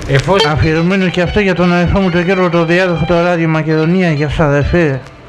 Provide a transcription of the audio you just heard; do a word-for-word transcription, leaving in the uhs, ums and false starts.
Εφόσον... Αφιερωμένο και αυτό για τον αδερφό μου τον Γιώργο το Διάδοχο, το Ράδιο Μακεδονία, για σας αδερφέ.